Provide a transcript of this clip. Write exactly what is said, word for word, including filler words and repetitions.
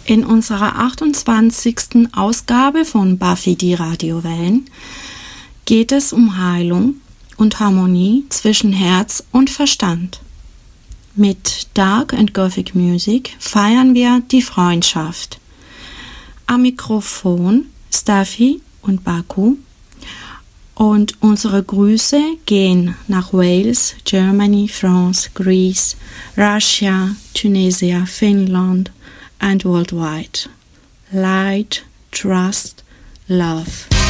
In unserer achtundzwanzigsten Ausgabe von Buffy die Radiowellen geht es um Heilung und Harmonie zwischen Herz und Verstand. Mit Dark and Gothic Music feiern wir die Freundschaft. Am Mikrofon Steffi und Baku und unsere Grüße gehen nach Wales, Germany, France, Greece, Russia, Tunisia, Finnland and worldwide. Light, trust, love.